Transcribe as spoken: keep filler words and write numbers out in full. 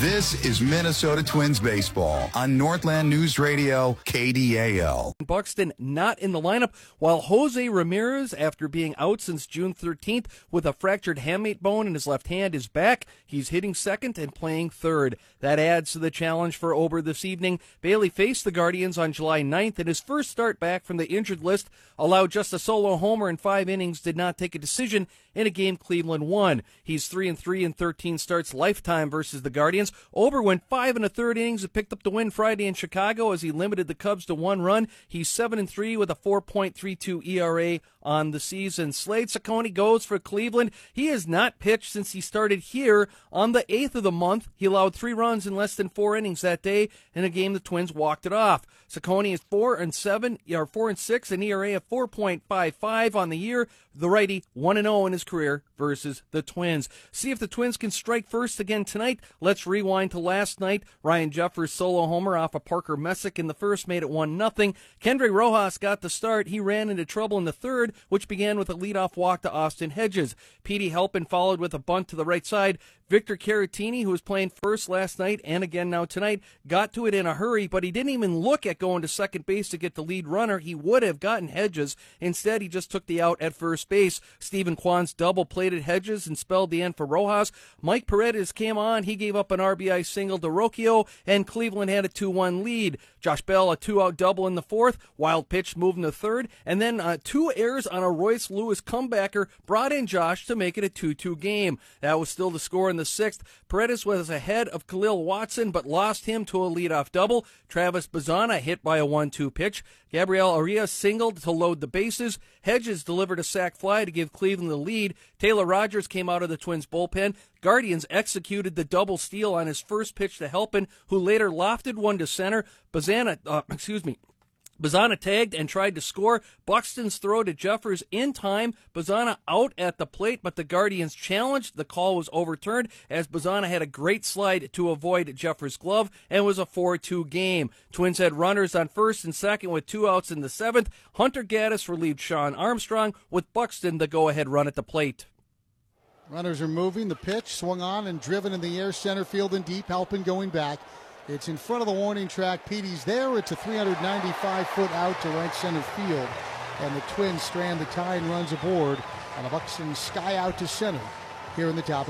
This is Minnesota Twins baseball on Northland News Radio, K D A L. Buxton not in the lineup, while Jose Ramirez, after being out since June thirteenth with a fractured hamate bone in his left hand, is back. He's hitting second and playing third. That adds to the challenge for Ober this evening. Bailey faced the Guardians on July ninth, and his first start back from the injured list allowed just a solo homer in five innings, did not take a decision in a game Cleveland won. He's three and three in thirteen starts lifetime versus the Guardians. Ober went five and a third innings and picked up the win Friday in Chicago as he limited the Cubs to one run. He's seven and three with a four point three two E R A on the season. Slade Cecconi goes for Cleveland. He has not pitched since he started here on the eighth of the month. He allowed three runs in less than four innings that day in a game the Twins walked it off. Cecconi is four and seven, or four and six, an E R A of four point five five on the year. The righty one and oh in his career versus the Twins. See if the Twins can strike first again tonight. Let's rewind to last night. Ryan Jeffers' solo homer off of Parker Messick in the first made it one nothing. Kendry Rojas got the start. He ran into trouble in the third, which began with a leadoff walk to Austin Hedges. Petey Halpin followed with a bunt to the right side. Victor Caratini, who was playing first last night and again now tonight, got to it in a hurry, but he didn't even look at going to second base to get the lead runner. He would have gotten Hedges. Instead, he just took the out at first base. Stephen Kwan's double plated Hedges and spelled the end for Rojas. Mike Paredes came on. He gave up an R B I single to Rocchio, and Cleveland had a two one lead. Josh Bell, a two-out double in the fourth. Wild pitch moving to third. And then uh, two errors on a Royce Lewis comebacker brought in Josh to make it a two two game. That was still the score in the sixth. Paredes was ahead of Khalil Watson, but lost him to a leadoff double. Travis Bazzana hit by a one two pitch. Gabriel Arias singled to load the bases. Hedges delivered a sac fly to give Cleveland the lead. Taylor Rogers came out of the Twins' bullpen. Guardians executed the double steal on his first pitch to Halpin, who later lofted one to center. Bazzana, uh, excuse me, Bazzana tagged and tried to score. Buxton's throw to Jeffers in time. Bazzana out at the plate, but the Guardians challenged. The call was overturned as Bazzana had a great slide to avoid Jeffers' glove and was a four two game. Twins had runners on first and second with two outs in the seventh. Hunter Gaddis relieved Sean Armstrong with Buxton the go-ahead run at the plate. Runners are moving. The pitch swung on and driven in the air, center field and deep. Halpin going back. It's in front of the warning track. Petey's there. It's a three hundred ninety-five foot out to right center field. And the Twins strand the tie and runs aboard on a Buxton sky out to center here in the top of